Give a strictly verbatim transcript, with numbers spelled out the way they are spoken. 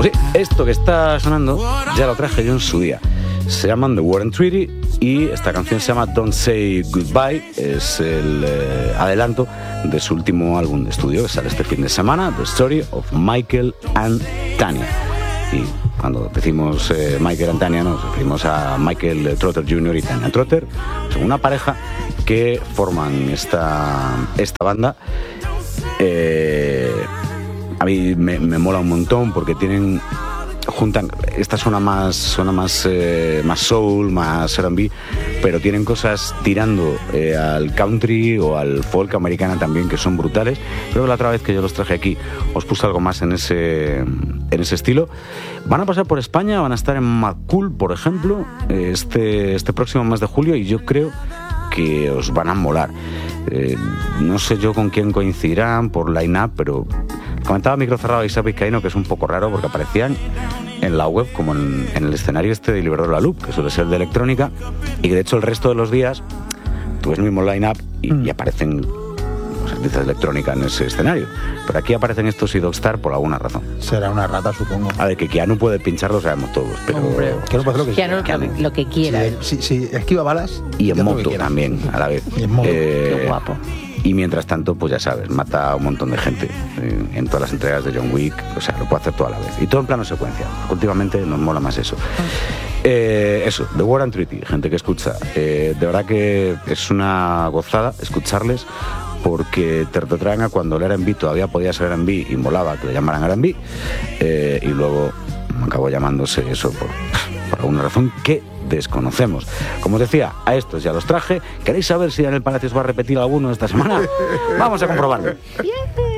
Pues sí, esto que está sonando ya lo traje yo en su día. Se llaman The War and Treaty y esta canción se llama Don't Say Goodbye. Es el eh, adelanto de su último álbum de estudio que sale este fin de semana, The Story of Michael and Tanya. Y cuando decimos eh, Michael and Tanya nos referimos a Michael Trotter junior y Tanya Trotter. Son una pareja que forman esta, esta banda. Eh, a mí me, me mola un montón porque tienen... juntan, esta suena más suena más eh, más soul, más R and B, pero tienen cosas tirando eh, al country o al folk americana también que son brutales. Creo que la otra vez que yo los traje aquí os puse algo más en ese en ese estilo. Van a pasar por España, van a estar en Macul, por ejemplo, este este próximo mes de julio, y yo creo que os van a molar. Eh, no sé yo con quién coincidirán por line-up, pero comentaba Micro Cerrado Isaac Vizcaíno que es un poco raro porque aparecían en la web como en, en el escenario este de Liberdor La Loop, que suele ser de electrónica, y que de hecho el resto de los días tú ves el mismo line-up y, mm. y aparecen pues, artistas de electrónica en ese escenario. Pero aquí aparecen estos y Dogstar por alguna razón. Será una rata, supongo. A ver, que Keanu puede pinchar, lo sabemos todos, pero... Hombre, Keanu puede hacer lo que Keanu, quiera. Keanu, lo que quiera. Sí, sí, sí, esquiva balas. Y en moto también, a la vez. Y en moto. Eh, Qué guapo. Y mientras tanto, pues ya sabes, mata a un montón de gente eh, en todas las entregas de John Wick. O sea, lo puede hacer toda la vez. Y todo en plano secuencia. Últimamente nos mola más eso. Eh, eso, The War and Treaty, gente que escucha. Eh, de verdad que es una gozada escucharles, porque te retrotraen a cuando el R and B todavía podía ser R and B y molaba que le llamaran R and B. Eh, y luego acabó llamándose eso por, por alguna razón que desconocemos. Como os decía, a estos ya los traje. ¿Queréis saber si en el Palacio os va a repetir alguno esta semana? Vamos a comprobarlo.